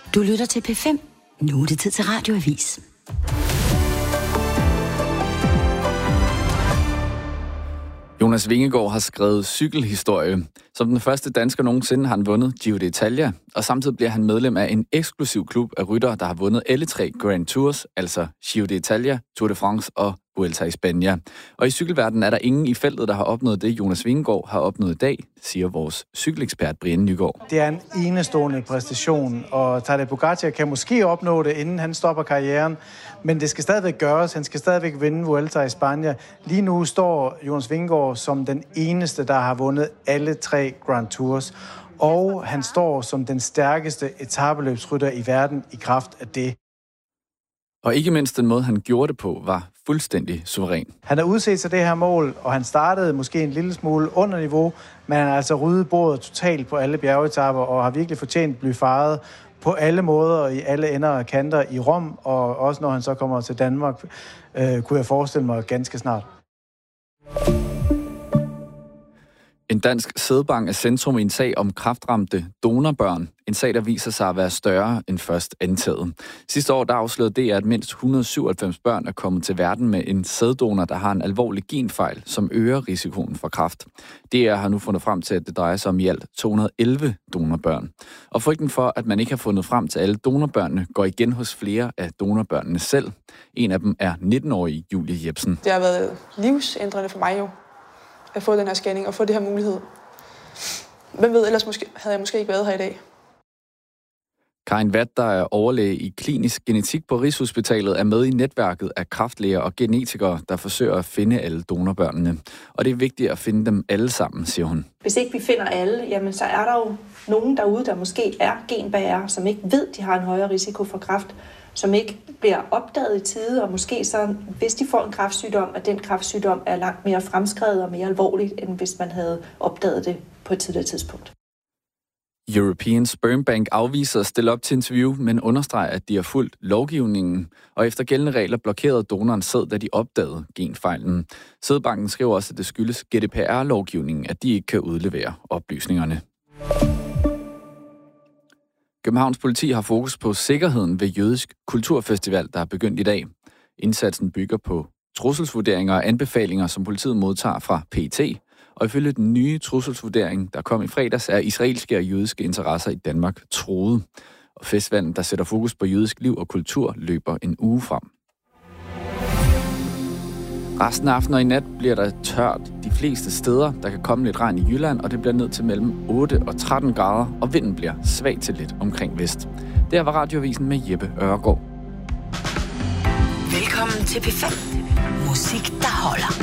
Du lytter til P5. Nu er det tid til Radioavis. Jonas Vingegaard har skrevet cykelhistorie. Som den første dansker nogensinde har han vundet Giro d'Italia, og samtidig bliver han medlem af en eksklusiv klub af ryttere, der har vundet alle 3 Grand Tours, altså Giro d'Italia, Tour de France og Vuelta i Spanien. Og i cykelverdenen er der ingen i feltet, der har opnået det, Jonas Vingegaard har opnået i dag, siger vores cykelekspert Brian Nygaard. Det er en enestående præstation, og Tadej Pogačar kan måske opnå det, inden han stopper karrieren, men det skal stadigvæk gøres. Han skal stadigvæk vinde Vuelta i Spanien. Lige nu står Jonas Vingegaard som den eneste, der har vundet alle 3 Grand Tours, og han står som den stærkeste etapeløbsrytter i verden i kraft af det. Og ikke mindst den måde, han gjorde det på, var fuldstændig suveræn. Han har udset sig det her mål, og han startede måske en lille smule under niveau, men han har altså ryddet bordet totalt på alle bjergetapper, og har virkelig fortjent at blive fejret på alle måder, i alle ender og kanter i Rom, og også når han så kommer til Danmark, kunne jeg forestille mig ganske snart. En dansk sædbank er centrum i en sag om kræftramte donorbørn. En sag, der viser sig at være større end først antaget. Sidste år der afslørede DR, at mindst 197 børn er kommet til verden med en sæddonor, der har en alvorlig genfejl, som øger risikoen for kræft. DR har nu fundet frem til, at det drejer sig om i alt 211 donorbørn. Og frygten for, at man ikke har fundet frem til alle donorbørnene, går igen hos flere af donorbørnene selv. En af dem er 19-årige Julie Jebsen. Det har været livsændrende for mig jo, at få den her scanning og få det her mulighed. Hvem ved, ellers havde jeg måske ikke været her i dag. Karin Watt, der er overlæge i klinisk genetik på Rigshospitalet, er med i netværket af kræftlæger og genetikere, der forsøger at finde alle donorbørnene. Og det er vigtigt at finde dem alle sammen, siger hun. Hvis ikke vi finder alle, jamen så er der jo nogen derude, der måske er genbærere, som ikke ved, de har en højere risiko for kræft, som ikke bliver opdaget i tide, og måske så, hvis de får en kræftsygdom, at den kræftsygdom er langt mere fremskredet og mere alvorligt, end hvis man havde opdaget det på et tidligere tidspunkt. European Sperm Bank afviser at stille op til interview, men understreger, at de har fulgt lovgivningen, og efter gældende regler blokerede donoren sæd, da de opdagede genfejlen. Sædbanken skriver også, at det skyldes GDPR-lovgivningen, at de ikke kan udlevere oplysningerne. Københavns politi har fokus på sikkerheden ved Jødisk Kulturfestival, der er begyndt i dag. Indsatsen bygger på trusselsvurderinger og anbefalinger, som politiet modtager fra PET. Og ifølge den nye trusselsvurdering, der kom i fredags, er israelske og jødiske interesser i Danmark truet. Og festivalen, der sætter fokus på jødisk liv og kultur, løber en uge frem. Resten af aftenen og i nat bliver der tørt de fleste steder. Der kan komme lidt regn i Jylland, og det bliver ned til mellem 8 og 13 grader, og vinden bliver svag til lidt omkring vest. Der var Radioavisen med Jeppe Øregård. Velkommen til P5. Musik, der holder.